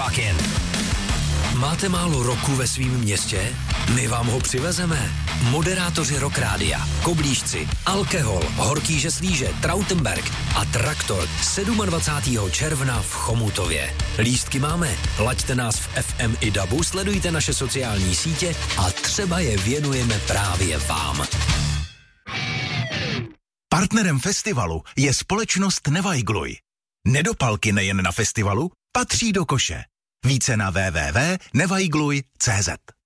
Rockin'. Máte málo roku ve svém městě? My vám ho přivezeme. Moderátoři Rock Rádia, Koblížci, Alkohol, Horký Žeslíže, Trautenberg a Traktor 27. června v Chomutově. Lístky máme, laďte nás v FM i DABu, sledujte naše sociální sítě a třeba je věnujeme právě vám. Partnerem festivalu je společnost Nevajgluj. Nedopalky nejen na festivalu patří do koše. Více na www.nevajgluj.cz.